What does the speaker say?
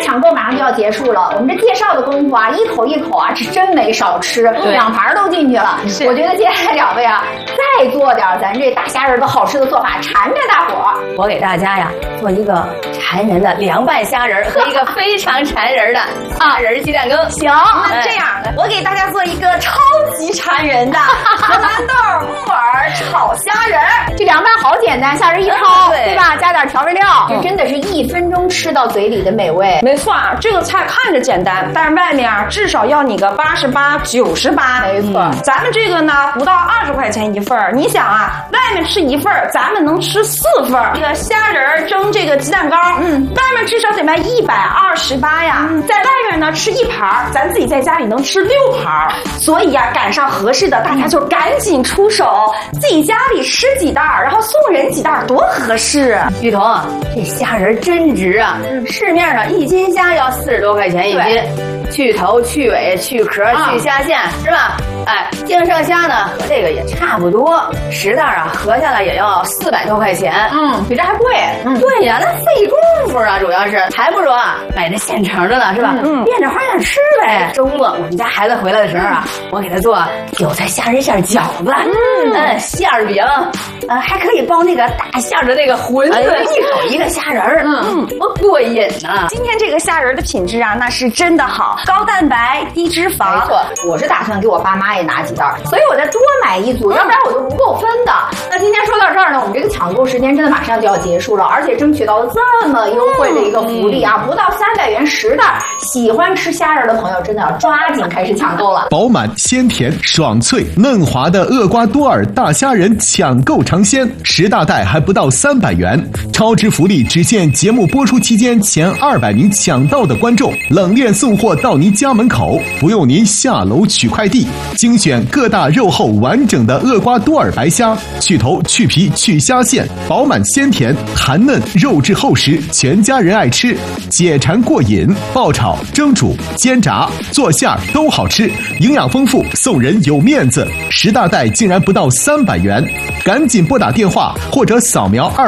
抢购马上就要结束了，我们这介绍的功夫啊，一口一口啊，是真没少吃，2盘都进去了。我觉得接下来2位啊，再做点咱这大虾仁的好吃的做法，馋着大伙儿。 我给大家呀做一个馋人的凉拌虾仁和一个非常馋人的虾仁鸡蛋羹。 行，那这样的，我给大家做一个超级馋人的荷兰豆木耳炒虾仁。这凉拌好简单，虾仁一焯，对吧？加点调味料，这真的是1分钟吃到嘴里的美味。 没错，这个菜看着简单，但是外面至少要你个88、98。 没错， 咱们这个呢不到20块钱一份儿。你想啊，外面吃1份儿，咱们能吃4份儿。这个虾仁蒸这个鸡蛋糕，外面至少得卖128呀。在外面呢吃1盘，咱自己在家里能吃6盘。所以呀，赶上合适的，大家就赶紧出手，自己家里吃几袋，然后送人几袋，多合适。 芋头，这虾仁真值啊！市面上1斤虾要40多块钱1斤，去头、去尾、去壳、去虾线，是吧？哎，净剩虾呢和这个也差不多，10袋啊，合下来也要400多块钱。 比这还贵。 对呀，那费功夫啊，主要是还不如啊买这现成的呢，是吧？变着花样吃呗。周末我们家孩子回来的时候啊，我给他做韭菜虾仁馅饺子，馅饼，还可以包那个大馅的那个馄饨，一手一个虾仁儿，多过瘾呐！ 今天这个虾仁的品质啊，那是真的好，高蛋白、低脂肪。 没错，我是打算给我爸妈也拿几袋，所以我再多买1组，要不然我就不够分的。那今天说到这儿呢，我们这个抢购时间真的马上就要结束了，而且争取到了这么优惠的一个福利啊，不到300元10袋。喜欢吃虾仁的朋友真的要抓紧开始抢购了。 饱满、鲜甜、爽脆、嫩滑的厄瓜多尔大虾仁抢购尝鲜，10大袋还不到300元，超值福利只限节目播出期间前200名抢到的观众，冷链送货到您家门口，不用您下楼取快递。精选各大肉厚完整的厄瓜多尔白虾，去头、去皮、去虾线，饱满鲜甜，弹嫩肉质厚实，全家人爱吃，解馋过瘾。爆炒、蒸煮、煎炸、做馅都好吃，营养丰富，送人有面子。10大袋竟然不到300元，赶紧拨打电话或者扫描